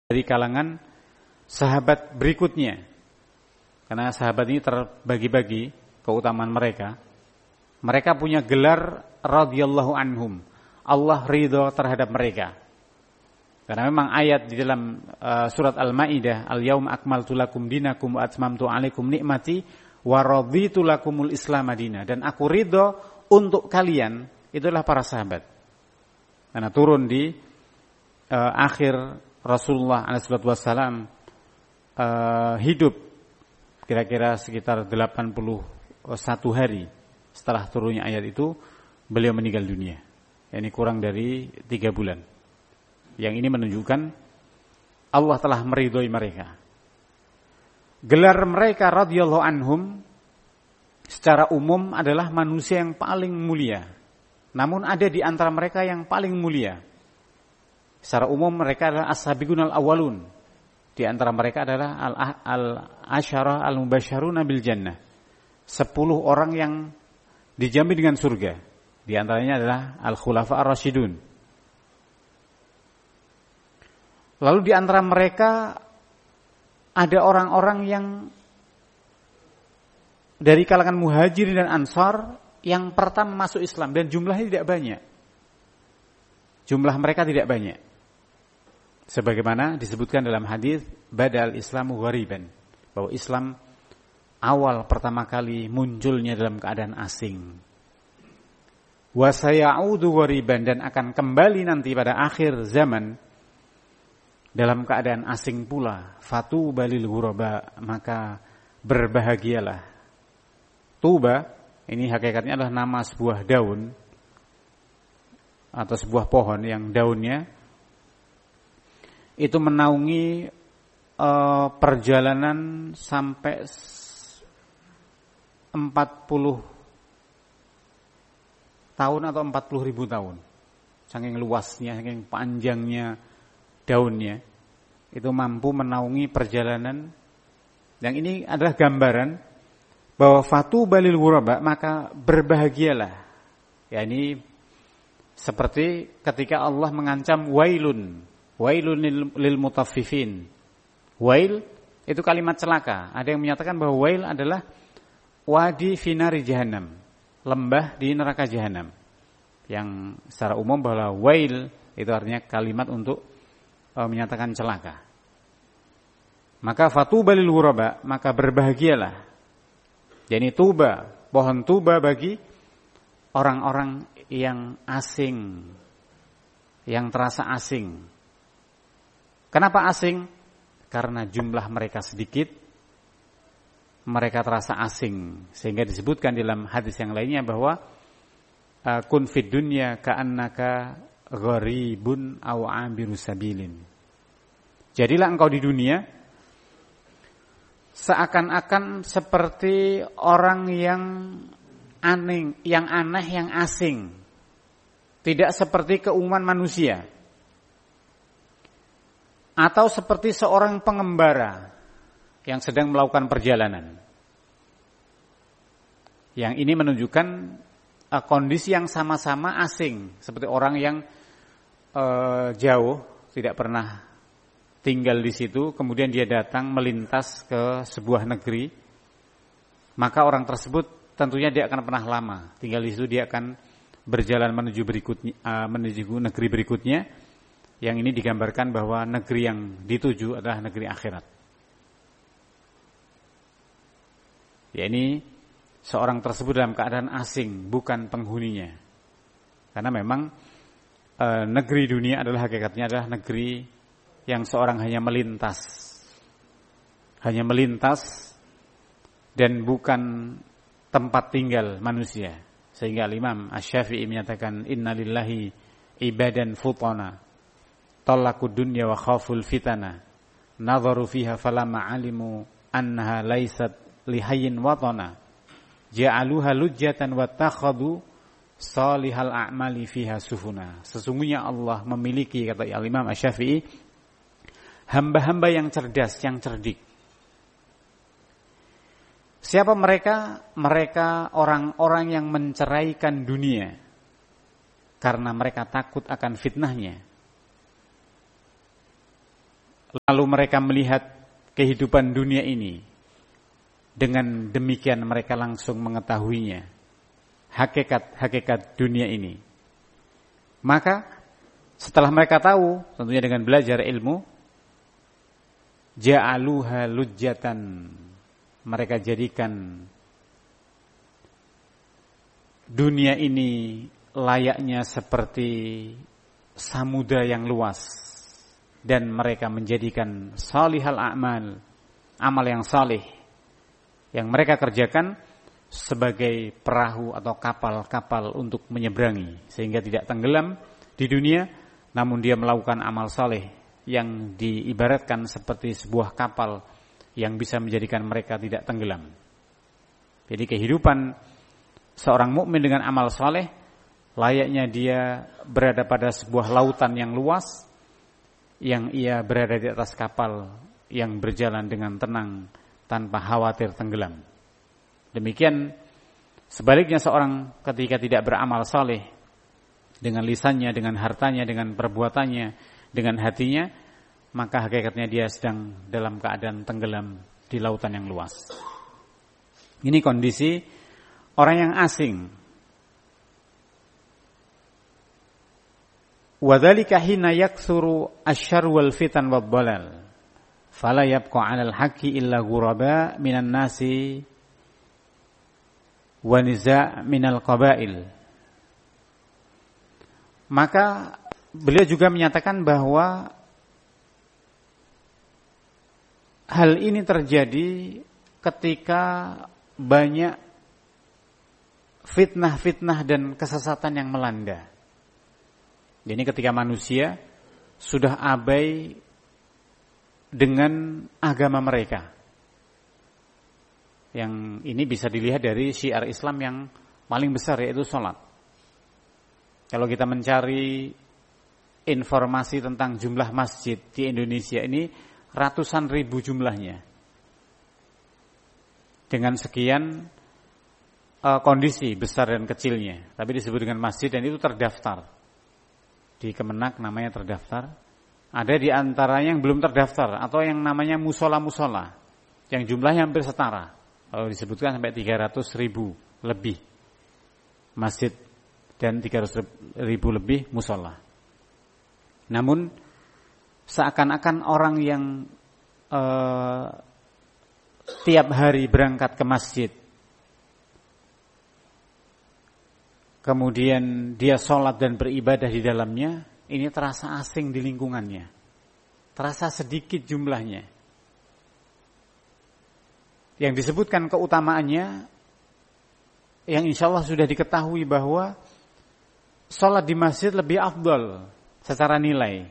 dari kalangan sahabat berikutnya. Karena sahabat ini terbagi-bagi keutamaan mereka. Mereka punya gelar radhiyallahu anhum. Allah ridho terhadap mereka. Karena memang ayat di dalam surat Al-Maidah, al-yauma akmaltu lakum dinakum wa atmamtu alaikum nikmati wa raditu lakumul Islam madina, dan aku ridho untuk kalian, itulah para sahabat. Karena turun di akhir Rasulullah SAW hidup kira-kira sekitar 81 hari setelah turunnya ayat itu, beliau meninggal dunia. Ini kurang dari 3 bulan. Yang ini menunjukkan Allah telah meridhoi mereka. Gelar mereka radhiyallahu anhum secara umum adalah manusia yang paling mulia. Namun ada di antara mereka yang paling mulia. Secara umum mereka adalah as-sabiqunal awwalun. Di antara mereka adalah al-asyarah al-mubasysyaruna bil jannah. 10 orang yang dijamin dengan surga. Di antaranya adalah al-khulafa ar-rasyidun. Lalu di antara mereka ada orang-orang yang dari kalangan muhajirin dan ansar yang pertama masuk Islam, dan jumlahnya tidak banyak. Jumlah mereka tidak banyak. Sebagaimana disebutkan dalam hadis badal Islamu ghariban, bahwa Islam awal pertama kali munculnya dalam keadaan asing. Wa sayaudu ghariban, dan akan kembali nanti pada akhir zaman dalam keadaan asing pula. Fatuba lil ghuraba, maka berbahagialah. Tuba ini hakikatnya adalah nama sebuah daun atau sebuah pohon yang daunnya itu menaungi perjalanan sampai 40 tahun atau 40.000 tahun. Saking luasnya, saking panjangnya daunnya, itu mampu menaungi perjalanan. Yang ini adalah gambaran bahwa fatuba lil ghuraba, maka berbahagialah. Ya, ini seperti ketika Allah mengancam wailun lil mutaffifin. Wail itu kalimat celaka. Ada yang menyatakan bahwa wail adalah wadi finari jahannam, lembah di neraka jahanam. Yang secara umum bahwa wail itu artinya kalimat untuk menyatakan celaka. Maka fatuba lil ghuraba, maka berbahagialah. Jadi tuba, pohon tuba bagi orang-orang yang asing, yang terasa asing. Kenapa asing? Karena jumlah mereka sedikit, mereka terasa asing, sehingga disebutkan dalam hadis yang lainnya bahwa kun fid dunya ka'annaka gharibun aw 'abiru sabilin. Jadilah engkau di dunia seakan-akan seperti orang yang aneh, yang asing. Tidak seperti keumuman manusia. Atau seperti seorang pengembara yang sedang melakukan perjalanan. Yang ini menunjukkan kondisi yang sama-sama asing, seperti orang yang jauh, tidak pernah tinggal di situ, kemudian dia datang melintas ke sebuah negeri, maka orang tersebut tentunya dia akan pernah lama tinggal di situ, dia akan berjalan menuju negeri berikutnya. Yang ini digambarkan bahwa negeri yang dituju adalah negeri akhirat. Ya, ini seorang tersebut dalam keadaan asing, bukan penghuninya. Karena memang negeri dunia adalah hakikatnya adalah negeri yang seorang hanya melintas dan bukan tempat tinggal manusia. Sehingga Imam Asy-Syafi'i menyatakan innalillahi ibadan futana talakud dunya wa khaful fitana nadharu fiha falamma alimu annaha laysat lihayyin watana ja'aluha lujjatan wa takhadu salihal a'mali fiha sufuna. Sesungguhnya Allah memiliki, kata Imam Asy-Syafi'i, hamba-hamba yang cerdas, yang cerdik. Siapa mereka? Mereka orang-orang yang menceraikan dunia karena mereka takut akan fitnahnya. lalu mereka melihat kehidupan dunia ini, dengan demikian mereka langsung mengetahuinya, hakikat dunia ini. Maka setelah mereka tahu, tentunya dengan belajar ilmu, ja'aluha lujjatan, mereka jadikan dunia ini layaknya seperti samudra yang luas, dan mereka menjadikan salihal a'mal, amal yang salih yang mereka kerjakan sebagai perahu atau kapal-kapal untuk menyeberangi, sehingga tidak tenggelam di dunia, namun dia melakukan amal saleh yang diibaratkan seperti sebuah kapal yang bisa menjadikan mereka tidak tenggelam. Jadi kehidupan seorang mukmin dengan amal saleh layaknya dia berada pada sebuah lautan yang luas, yang ia berada di atas kapal yang berjalan dengan tenang tanpa khawatir tenggelam. Demikian sebaliknya seorang ketika tidak beramal saleh dengan lisannya, dengan hartanya, dengan perbuatannya, dengan hatinya, maka hakikatnya dia sedang dalam keadaan tenggelam di lautan yang luas. Ini kondisi orang yang asing. Wadzalika hina yaktsuru asyarr wal fitan wad dhalal. Fala yabqa 'alal haqqi illa ghuraba minan nasi wa niza' minal qabail. Maka beliau juga menyatakan bahwa hal ini terjadi ketika banyak fitnah-fitnah dan kesesatan yang melanda. Jadi ketika manusia sudah abai dengan agama mereka. Yang ini bisa dilihat dari syiar Islam yang paling besar, yaitu sholat. Kalau kita mencari informasi tentang jumlah masjid di Indonesia ini ratusan ribu jumlahnya. Dengan sekian kondisi besar dan kecilnya, tapi disebut dengan masjid, dan itu terdaftar di Kemenak, namanya terdaftar. Ada di antaranya yang belum terdaftar atau yang namanya musola-musola yang jumlahnya hampir setara, kalau disebutkan sampai 300.000 lebih masjid dan 300.000 lebih musola. Namun seakan-akan orang yang tiap hari berangkat ke masjid, kemudian dia sholat dan beribadah di dalamnya, ini terasa asing di lingkungannya, terasa sedikit jumlahnya. Yang disebutkan keutamaannya, yang insya Allah sudah diketahui bahwa sholat di masjid lebih afdal secara nilai.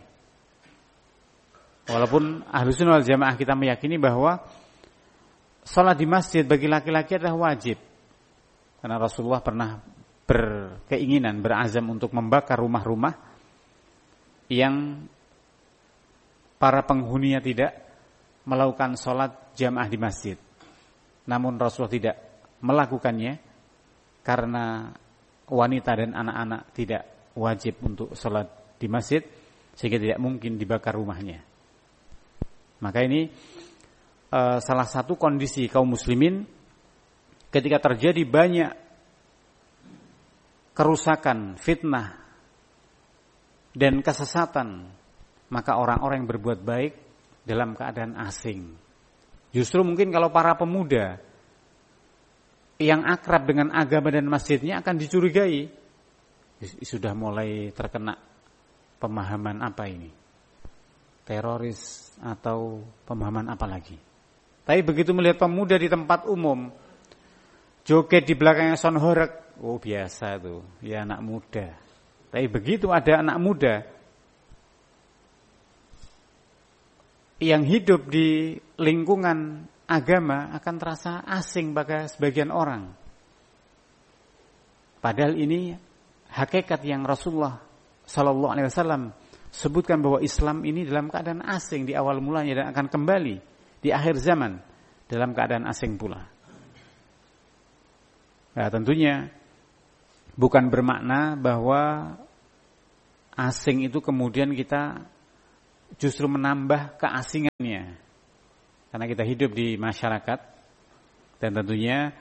Walaupun Ahlussunnah wal Jamaah kita meyakini bahwa sholat di masjid bagi laki-laki adalah wajib, karena Rasulullah pernah berkeinginan, berazam untuk membakar rumah-rumah yang para penghuninya tidak melakukan sholat jamaah di masjid. Namun Rasulullah tidak melakukannya karena wanita dan anak-anak tidak wajib untuk sholat di masjid, sehingga tidak mungkin dibakar rumahnya. Maka ini salah satu kondisi kaum muslimin ketika terjadi banyak kerusakan, fitnah, dan kesesatan, maka orang-orang yang berbuat baik dalam keadaan asing. Justru mungkin kalau para pemuda yang akrab dengan agama dan masjidnya akan dicurigai, sudah mulai terkena pemahaman apa ini? Teroris atau pemahaman apa lagi? Tapi begitu melihat pemuda di tempat umum joget di belakangnya sonhorek, oh biasa tuh, ya anak muda. Tapi begitu ada anak muda yang hidup di lingkungan agama akan terasa asing bagi sebagian orang. Padahal ini hakikat yang Rasulullah Sallallahu Alaihi Wasallam sebutkan, bahwa Islam ini dalam keadaan asing di awal mulanya dan akan kembali di akhir zaman dalam keadaan asing pula. Nah, tentunya bukan bermakna bahwa asing itu kemudian kita justru menambah keasingannya. Karena kita hidup di masyarakat dan tentunya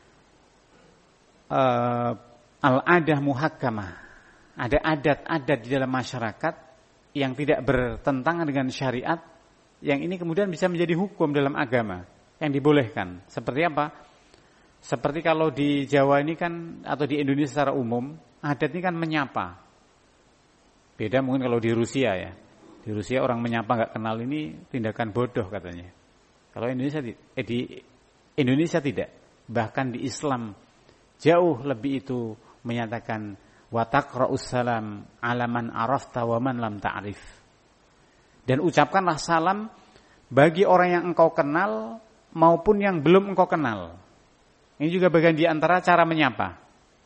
al-adah muhakkamah. Ada adat-adat di dalam masyarakat yang tidak bertentangan dengan syariat, yang ini kemudian bisa menjadi hukum dalam agama yang dibolehkan. Seperti apa? Seperti kalau di Jawa ini kan, atau di Indonesia secara umum, adat ini kan menyapa. Beda mungkin kalau di Rusia ya. Di Rusia orang menyapa nggak kenal ini tindakan bodoh katanya. Kalau di Indonesia tidak. Bahkan di Islam jauh lebih itu menyatakan wa taqra'us salam ala man arafta wa man lam ta'rif. Dan ucapkanlah salam bagi orang yang engkau kenal maupun yang belum engkau kenal. Ini juga bagian di antara cara menyapa.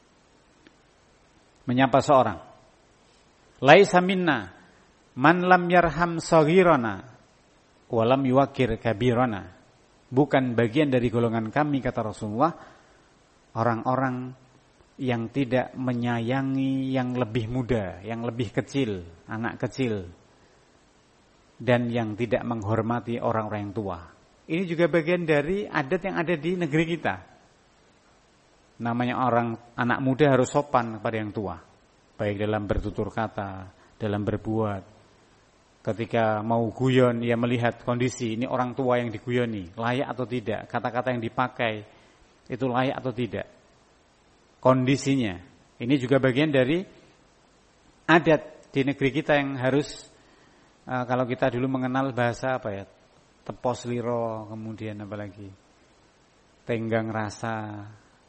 Menyapa seorang. Laisa minna man lam yarham saghirana wa lam yuwaqir kabirana. Bukan bagian dari golongan kami, kata Rasulullah, orang-orang yang tidak menyayangi yang lebih muda, yang lebih kecil, anak kecil, dan yang tidak menghormati orang-orang yang tua. Ini juga bagian dari adat yang ada di negeri kita. Namanya anak muda harus sopan kepada yang tua, baik dalam bertutur kata, dalam berbuat. Ketika mau guyon, ia melihat kondisi, ini orang tua yang diguyoni, layak atau tidak, kata-kata yang dipakai itu layak atau tidak, kondisinya. Ini juga bagian dari adat di negeri kita yang harus, kalau kita dulu mengenal bahasa apa ya, tepos liro, kemudian apa lagi, tenggang rasa.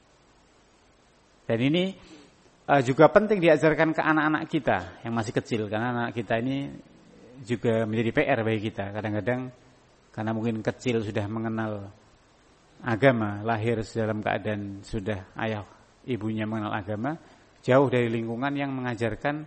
Dan ini juga penting diajarkan ke anak-anak kita yang masih kecil, karena anak kita ini juga menjadi PR bagi kita. Kadang-kadang karena mungkin kecil sudah mengenal agama, lahir dalam keadaan sudah ayah ibunya mengenal agama, jauh dari lingkungan yang mengajarkan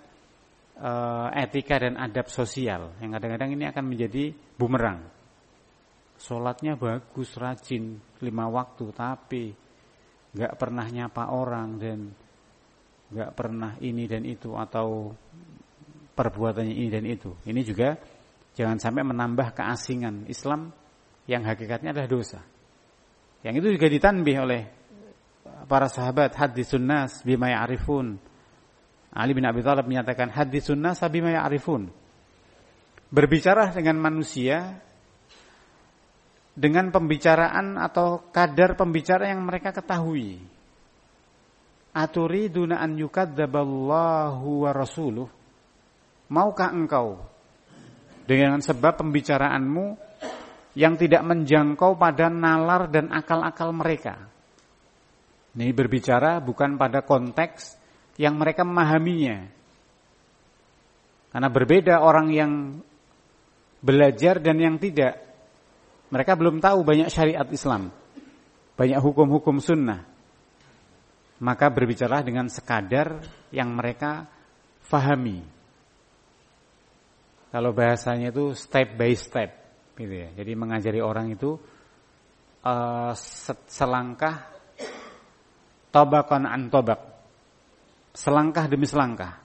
etika dan adab sosial, yang kadang-kadang ini akan menjadi bumerang. Sholatnya bagus, rajin, 5 waktu, tapi gak pernah nyapa orang dan gak pernah ini dan itu, atau perbuatannya ini dan itu. Ini juga jangan sampai menambah keasingan Islam yang hakikatnya adalah dosa. Yang itu juga ditanbih oleh para sahabat, haditsun nas bima ya'rifun. Ali bin Abi Thalib menyatakan haditsun nas bima ya'rifun. Berbicara dengan manusia dengan pembicaraan atau kadar pembicara yang mereka ketahui. Aturiduna an yukadzaballahu wa rasuluh. Maukah engkau dengan sebab pembicaraanmu yang tidak menjangkau pada nalar dan akal-akal mereka? Ini berbicara bukan pada konteks yang mereka memahaminya. Karena berbeda orang yang belajar dan yang tidak. Mereka belum tahu banyak syariat Islam, banyak hukum-hukum sunnah. Maka berbicara dengan sekadar yang mereka fahami. Kalau bahasanya itu step by step, gitu ya. Jadi mengajari orang itu selangkah, tabaqan an tabaq, selangkah demi selangkah.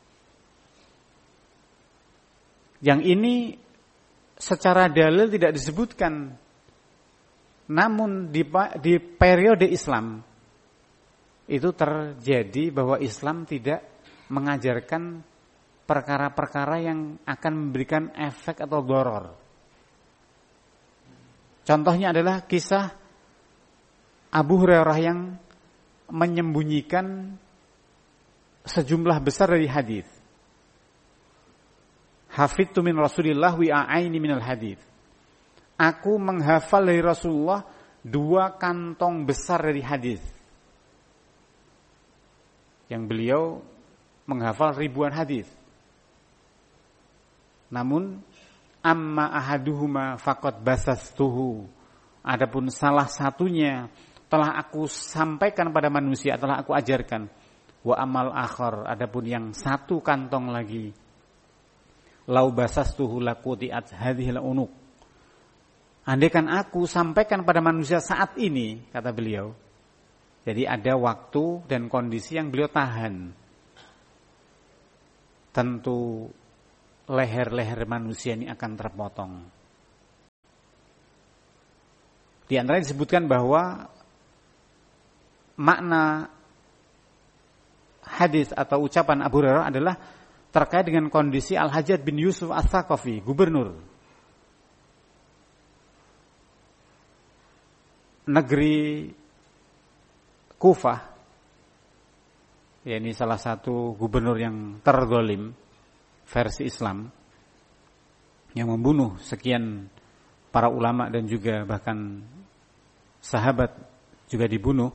Yang ini secara dalil tidak disebutkan, namun di periode Islam itu terjadi bahwa Islam tidak mengajarkan perkara-perkara yang akan memberikan efek atau doror. Contohnya adalah kisah Abu Hurairah yang menyembunyikan sejumlah besar dari hadis. Hafidtu min Rasulillah wi'aini minal hadis. Aku menghafal dari Rasulullah 2 kantong besar dari hadis. Yang beliau menghafal ribuan hadis. Namun amma ahaduhuma faqad basastuhu. Adapun salah satunya telah aku sampaikan pada manusia, telah aku ajarkan. Wa amal akhar, adapun yang 1 kantong lagi, lau basastuhu laqutiat hadhil unuq. Andaikan aku sampaikan pada manusia saat ini, kata beliau. Jadi ada waktu dan kondisi yang beliau tahan. Tentu leher-leher manusia ini akan terpotong. Di antara disebutkan bahwa makna hadis atau ucapan Abu Hurairah adalah terkait dengan kondisi Al-Hajjaj bin Yusuf Ats-Tsaqafi, gubernur negeri Kufah. Ya, ini salah satu gubernur yang terzalim versi Islam, yang membunuh sekian para ulama dan juga bahkan sahabat juga dibunuh,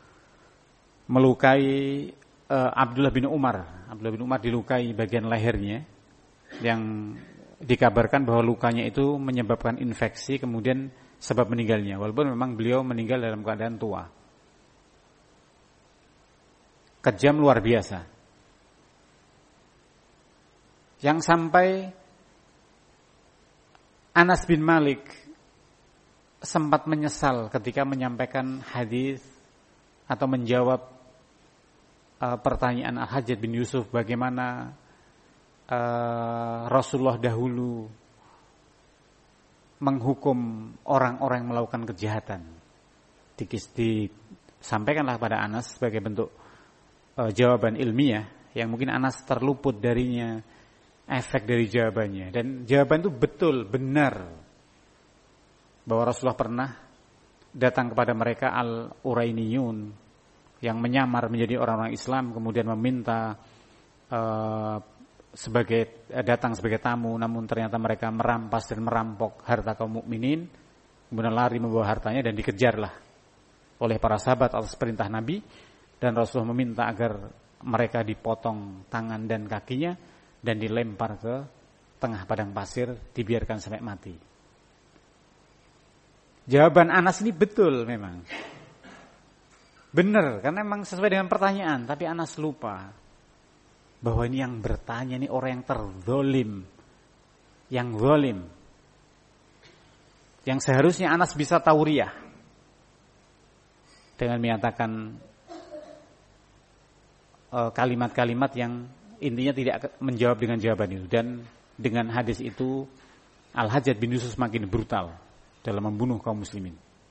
melukai Abdullah bin Umar. Abdullah bin Umar dilukai bagian lehernya, yang dikabarkan bahwa lukanya itu menyebabkan infeksi, kemudian sebab meninggalnya, walaupun memang beliau meninggal dalam keadaan tua. Kejam luar biasa, yang sampai Anas bin Malik sempat menyesal ketika menyampaikan hadis atau menjawab pertanyaan Al-Hajjaj bin Yusuf, bagaimana Rasulullah dahulu menghukum orang-orang yang melakukan kejahatan. Disampaikanlah pada Anas sebagai bentuk jawaban ilmiah yang mungkin Anas terluput darinya efek dari jawabannya. Dan jawaban itu betul, benar, bahwa Rasulullah pernah datang kepada mereka Al-Urainiyun yang menyamar menjadi orang-orang Islam, kemudian meminta datang sebagai tamu, namun ternyata mereka merampas dan merampok harta kaum mukminin, kemudian lari membawa hartanya dan dikejarlah oleh para sahabat atas perintah Nabi, dan Rasulullah meminta agar mereka dipotong tangan dan kakinya dan dilempar ke tengah padang pasir, dibiarkan sampai mati. Jawaban Anas ini betul memang. Benar, karena memang sesuai dengan pertanyaan, tapi Anas lupa bahwa ini yang bertanya ini orang yang terzalim, yang zalim, yang seharusnya Anas bisa tauriah dengan menyatakan kalimat-kalimat yang intinya tidak menjawab dengan jawaban itu. Dan dengan hadis itu Al-Hajjaj bin Yusuf semakin brutal dalam membunuh kaum muslimin.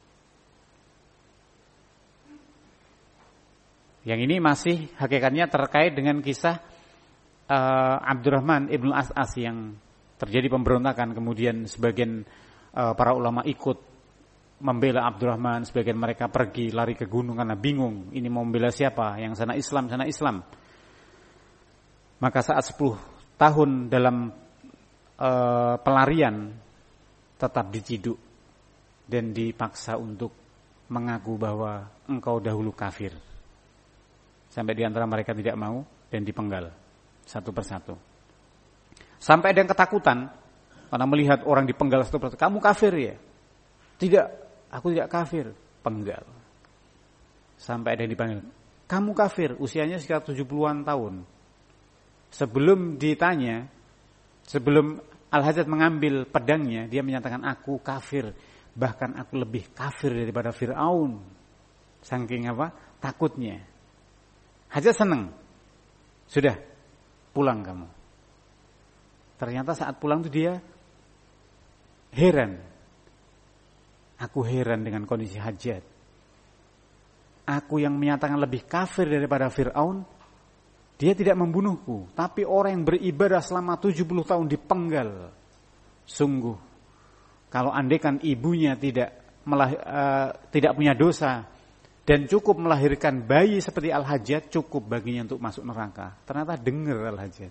Yang ini masih hakikatnya terkait dengan kisah Abdurrahman ibn As'as yang terjadi pemberontakan, kemudian sebagian para ulama ikut membela Abdurrahman, sebagian mereka pergi lari ke gunung karena bingung ini mau membela siapa, yang sana Islam. Maka saat 10 tahun dalam pelarian tetap diciduk dan dipaksa untuk mengaku bahwa engkau dahulu kafir. Sampai di antara mereka tidak mau dan dipenggal satu persatu. Sampai ada yang ketakutan karena melihat orang dipenggal satu persatu. Kamu kafir ya? Tidak, aku tidak kafir. Penggal. Sampai ada yang dipanggil. Kamu kafir, usianya sekitar 70-an tahun. Sebelum ditanya, sebelum Al-Hajjaj mengambil pedangnya, dia menyatakan aku kafir. Bahkan aku lebih kafir daripada Fir'aun. Saking apa? Takutnya. Hajjaj senang. Sudah, pulang kamu. Ternyata saat pulang itu dia heran. Aku heran dengan kondisi Hajjaj. Aku yang menyatakan lebih kafir daripada Fir'aun, dia tidak membunuhku. Tapi orang yang beribadah selama 70 tahun dipenggal. Sungguh, kalau andaikan ibunya tidak punya dosa, dan cukup melahirkan bayi seperti Al-Hajjaj, cukup baginya untuk masuk neraka. Ternyata dengar Al-Hajjaj.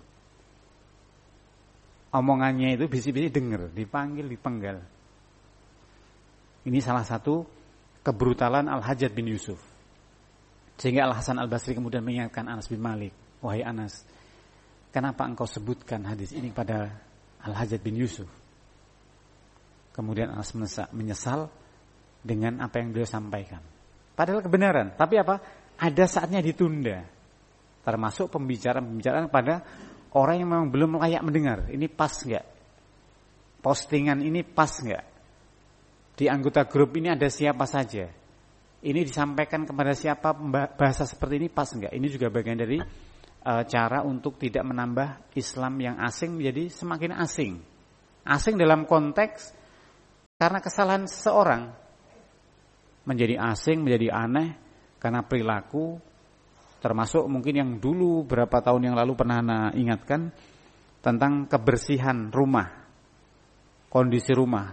Omongannya itu bisi-bisi dengar, dipanggil, dipenggal. Ini salah satu kebrutalan Al-Hajjaj bin Yusuf. Sehingga Al-Hasan Al-Basri kemudian mengingatkan Anas bin Malik, wahai Anas, kenapa engkau sebutkan hadis ini pada Al-Hajjaj bin Yusuf? Kemudian Anas menyesal dengan apa yang beliau sampaikan. Padahal kebenaran, tapi apa? Ada saatnya ditunda. Termasuk pembicaraan pada orang yang memang belum layak mendengar. Ini pas enggak? Postingan ini pas enggak? Di anggota grup ini ada siapa saja? Ini disampaikan kepada siapa, bahasa seperti ini pas enggak? Ini juga bagian dari cara untuk tidak menambah Islam yang asing menjadi semakin asing. Asing dalam konteks karena kesalahan seseorang, menjadi asing, menjadi aneh karena perilaku, termasuk mungkin yang dulu berapa tahun yang lalu pernah ingatkan tentang kebersihan rumah, kondisi rumah,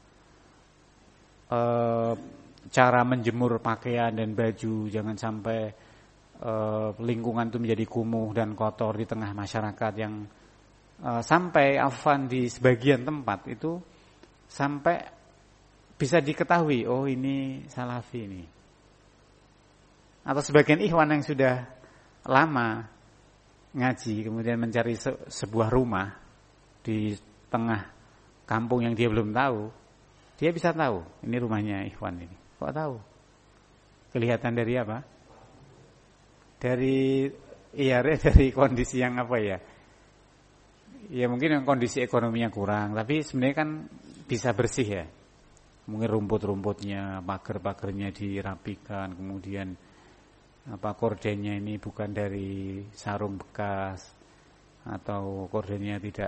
cara menjemur pakaian dan baju, jangan sampai lingkungan itu menjadi kumuh dan kotor di tengah masyarakat yang sampai afan di sebagian tempat itu sampai bisa diketahui, oh ini salafi ini. Atau sebagian ikhwan yang sudah lama ngaji kemudian mencari sebuah rumah di tengah kampung yang dia belum tahu, dia bisa tahu ini rumahnya ikhwan ini. Kok tahu? Kelihatan dari apa? Dari kondisi yang apa ya? Ya mungkin yang kondisi ekonominya kurang, tapi sebenarnya kan bisa bersih ya. Mungkin rumput-rumputnya, pagar-pagarnya dirapikan, kemudian kordennya ini bukan dari sarung bekas atau kordennya tidak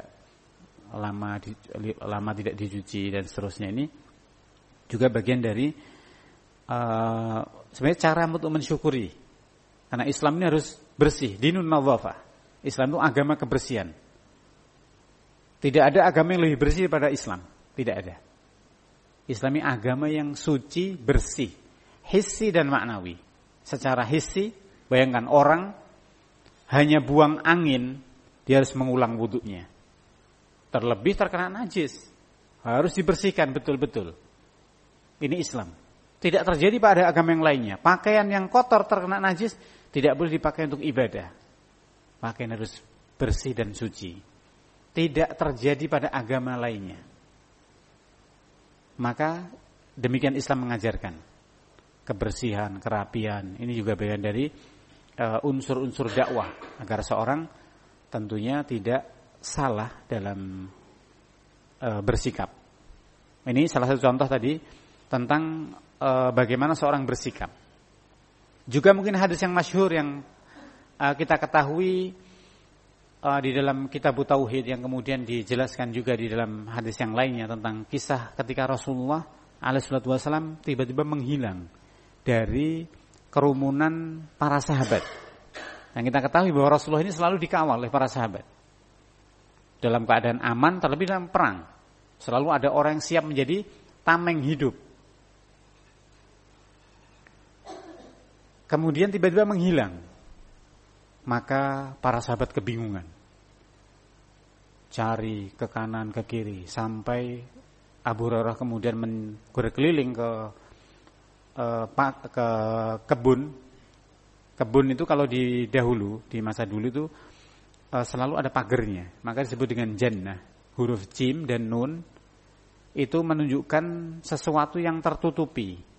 lama tidak dicuci dan seterusnya. Ini juga bagian dari sebenarnya cara untuk mensyukuri. Karena Islam ini harus bersih, dinun nadhafah. Islam itu agama kebersihan. Tidak ada agama yang lebih bersih daripada Islam, tidak ada. Islam ini agama yang suci, bersih, hissi dan maknawi. Secara hissi, bayangkan orang hanya buang angin, dia harus mengulang wudhunya. Terlebih terkena najis, harus dibersihkan betul-betul. Ini Islam. Tidak terjadi pada agama yang lainnya. Pakaian yang kotor terkena najis tidak boleh dipakai untuk ibadah. Pakaian harus bersih dan suci. Tidak terjadi pada agama lainnya. Maka demikian Islam mengajarkan kebersihan, kerapian. Ini juga bagian dari unsur-unsur dakwah agar seorang tentunya tidak salah dalam bersikap. Ini salah satu contoh tadi tentang bagaimana seorang bersikap. Juga mungkin hadis yang masyhur yang kita ketahui di dalam kitab Tauhid yang kemudian dijelaskan juga di dalam hadis yang lainnya tentang kisah ketika Rasulullah SAW tiba-tiba menghilang dari kerumunan para sahabat. Yang kita ketahui bahwa Rasulullah ini selalu dikawal oleh para sahabat. Dalam keadaan aman, terlebih dalam perang. Selalu ada orang yang siap menjadi tameng hidup. Kemudian tiba-tiba menghilang. Maka para sahabat kebingungan. Cari ke kanan, ke kiri. Sampai Abu Hurairah kemudian berkeliling ke kebun. Kebun itu kalau di masa dulu itu selalu ada pagernya. Maka disebut dengan jannah. Huruf jim dan nun itu menunjukkan sesuatu yang tertutupi.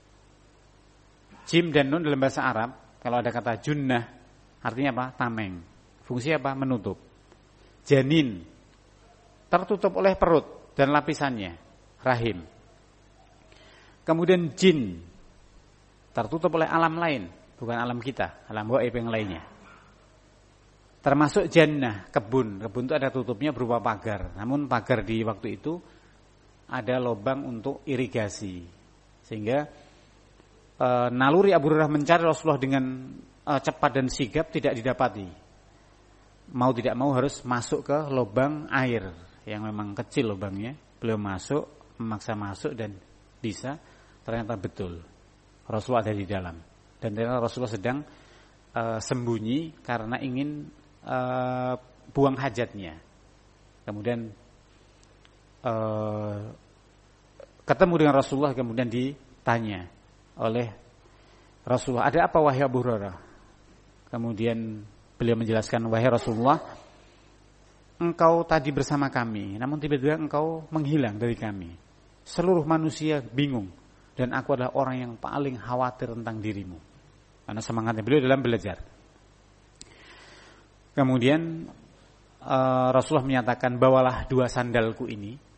Jim dan nun dalam bahasa Arab, kalau ada kata junnah, artinya apa? Tameng. Fungsi apa? Menutup. Janin, tertutup oleh perut dan lapisannya, rahim. Kemudian jin, tertutup oleh alam lain, bukan alam kita, alam gaib yang lainnya. Termasuk jannah, kebun. Kebun itu ada tutupnya berupa pagar. Namun pagar di waktu itu ada lubang untuk irigasi. Sehingga naluri Abu Hurairah mencari Rasulullah dengan cepat dan sigap tidak didapati. Mau tidak mau harus masuk ke lubang air yang memang kecil lubangnya. Beliau masuk, memaksa masuk dan bisa. Ternyata betul Rasulullah ada di dalam. Dan ternyata Rasulullah sedang sembunyi karena ingin buang hajatnya. Kemudian ketemu dengan Rasulullah, kemudian ditanya oleh Rasulullah, ada apa wahai Abu Hurairah? Kemudian beliau menjelaskan, wahai Rasulullah, engkau tadi bersama kami, namun tiba-tiba engkau menghilang dari kami. Seluruh manusia bingung, dan aku adalah orang yang paling khawatir tentang dirimu. Karena semangatnya beliau dalam belajar. Kemudian Rasulullah menyatakan, bawalah 2 sandalku ini.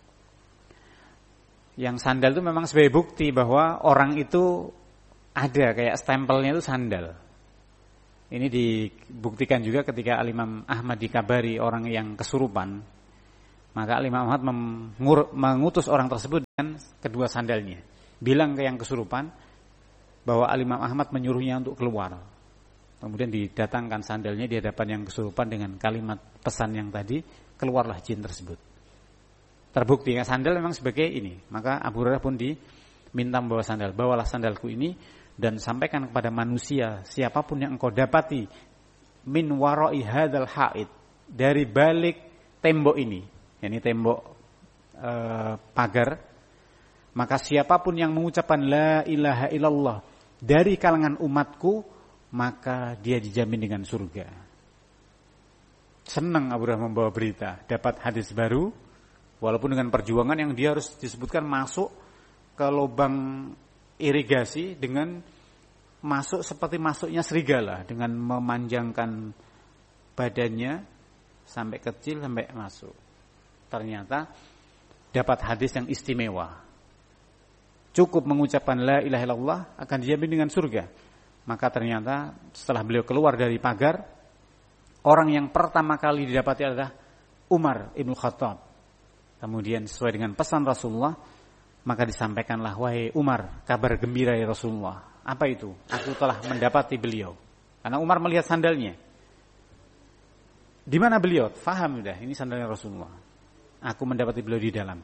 Yang sandal itu memang sebagai bukti bahwa orang itu ada kayak stempelnya itu sandal. Ini dibuktikan juga ketika Al-Imam Ahmad dikabari orang yang kesurupan, maka Al-Imam Ahmad mengutus orang tersebut dengan kedua sandalnya, bilang ke yang kesurupan bahwa Al-Imam Ahmad menyuruhnya untuk keluar. Kemudian didatangkan sandalnya di hadapan yang kesurupan dengan kalimat pesan yang tadi, keluarlah jin tersebut. Terbukti sandal memang sebagai ini. Maka Abu Hurairah pun diminta membawa sandal. Bawalah sandalku ini dan sampaikan kepada manusia siapapun yang engkau dapati min wara'i hadzal haid, dari balik tembok ini, yakni tembok pagar, maka siapapun yang mengucapkan la ilaha illallah dari kalangan umatku, maka dia dijamin dengan surga. Senang Abu Hurairah membawa berita, dapat hadis baru, walaupun dengan perjuangan yang dia harus disebutkan masuk ke lubang irigasi dengan masuk seperti masuknya serigala, dengan memanjangkan badannya sampai kecil sampai masuk. Ternyata dapat hadis yang istimewa. Cukup mengucapkan la ilaha illallah akan dijamin dengan surga. Maka ternyata setelah beliau keluar dari pagar, orang yang pertama kali didapati adalah Umar ibn Khattab. Kemudian sesuai dengan pesan Rasulullah, maka disampaikanlah, wahai Umar, kabar gembira ya Rasulullah. Apa itu? Aku telah mendapati beliau. Karena Umar melihat sandalnya. Di mana beliau? Faham sudah, ini sandalnya Rasulullah. Aku mendapati beliau di dalam.